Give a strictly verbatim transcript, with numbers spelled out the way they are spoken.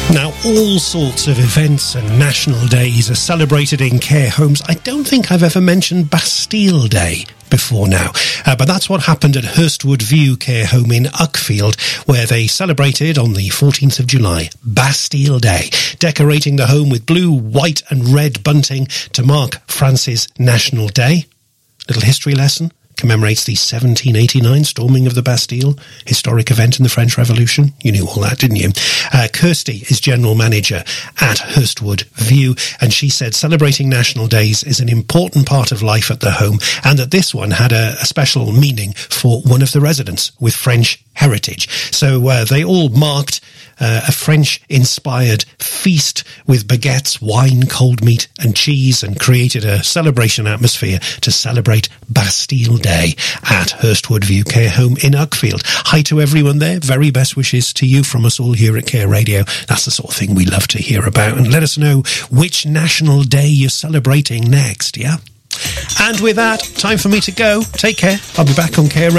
Now, all sorts of events and national days are celebrated in care homes. I don't think I've ever mentioned Bastille Day before now, uh, but that's what happened at Hurstwood View Care Home in Uckfield, where they celebrated on the fourteenth of July, Bastille Day, decorating the home with blue, white and red bunting to mark France's National Day. Little history lesson. Commemorates the seventeen eighty-nine storming of the Bastille, historic event in the French Revolution. You knew all that, didn't you? Uh, Kirsty is general manager at Hurstwood View, and she said celebrating national days is an important part of life at the home, and that this one had a, a special meaning for one of the residents with French heritage. So uh, they all marked uh, a French-inspired feast with baguettes, wine, cold meat and cheese, and created a celebration atmosphere to celebrate Bastille Day at Hurstwood View Care Home in Uckfield. Hi to everyone there. Very best wishes to you from us all here at Care Radio. That's the sort of thing we love to hear about. And let us know which national day you're celebrating next, yeah? And with that, time for me to go. Take care. I'll be back on Care Radio.